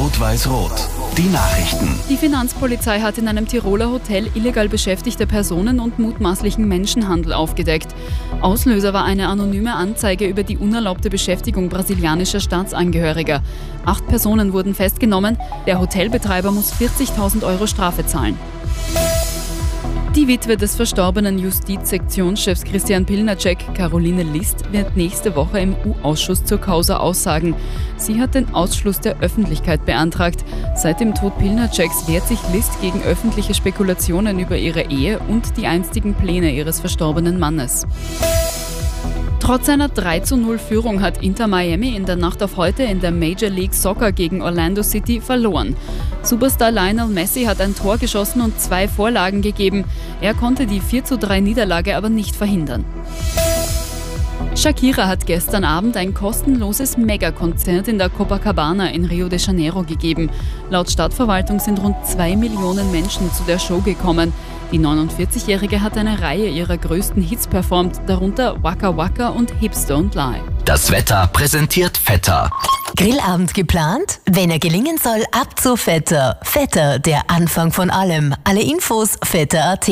Rot-Weiß-Rot. Die Nachrichten. Die Finanzpolizei hat in einem Tiroler Hotel illegal beschäftigte Personen und mutmaßlichen Menschenhandel aufgedeckt. Auslöser war eine anonyme Anzeige über die unerlaubte Beschäftigung brasilianischer Staatsangehöriger. 8 Personen wurden festgenommen. Der Hotelbetreiber muss 40.000 Euro Strafe zahlen. Die Witwe des verstorbenen Justizsektionschefs Christian Pilnacek, Caroline List, wird nächste Woche im U-Ausschuss zur Causa aussagen. Sie hat den Ausschluss der Öffentlichkeit beantragt. Seit dem Tod Pilnaceks wehrt sich List gegen öffentliche Spekulationen über ihre Ehe und die einstigen Pläne ihres verstorbenen Mannes. Trotz einer 3:0 Führung hat Inter Miami in der Nacht auf heute in der Major League Soccer gegen Orlando City verloren. Superstar Lionel Messi hat ein Tor geschossen und 2 Vorlagen gegeben. Er konnte die 4:3 Niederlage aber nicht verhindern. Shakira hat gestern Abend ein kostenloses Megakonzert in der Copacabana in Rio de Janeiro gegeben. Laut Stadtverwaltung sind rund 2 Millionen Menschen zu der Show gekommen. Die 49-Jährige hat eine Reihe ihrer größten Hits performt, darunter Waka Waka und Hips Don't Lie. Das Wetter präsentiert Vetter. Grillabend geplant? Wenn er gelingen soll, ab zu Vetter. Vetter, der Anfang von allem. Alle Infos vetter.at.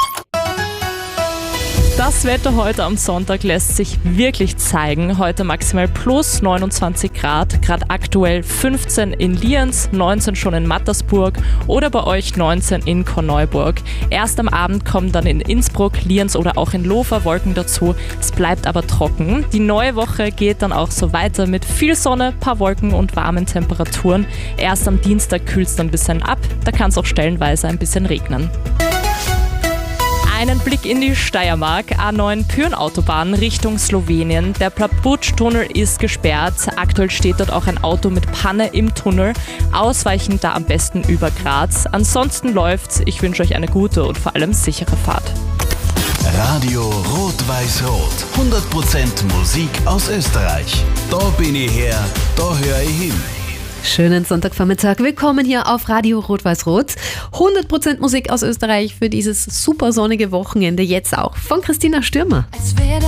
Das Wetter heute am Sonntag lässt sich wirklich zeigen. Heute maximal plus 29 Grad, gerade aktuell 15 in Lienz, 19 schon in Mattersburg oder bei euch 19 in Korneuburg. Erst am Abend kommen dann in Innsbruck, Lienz oder auch in Lofer Wolken dazu. Es bleibt aber trocken. Die neue Woche geht dann auch so weiter mit viel Sonne, paar Wolken und warmen Temperaturen. Erst am Dienstag kühlt es dann ein bisschen ab, da kann es auch stellenweise ein bisschen regnen. Einen Blick in die Steiermark, A9 Pyhrn-Autobahn Richtung Slowenien. Der Plabutsch-Tunnel ist gesperrt. Aktuell steht dort auch ein Auto mit Panne im Tunnel. Ausweichen da am besten über Graz. Ansonsten läuft's. Ich wünsche euch eine gute und vor allem sichere Fahrt. Radio Rot-Weiß-Rot. 100% Musik aus Österreich. Da bin ich her, da höre ich hin. Schönen Sonntagvormittag. Willkommen hier auf Radio Rot-Weiß-Rot. 100% Musik aus Österreich für dieses super sonnige Wochenende. Jetzt auch von Christina Stürmer.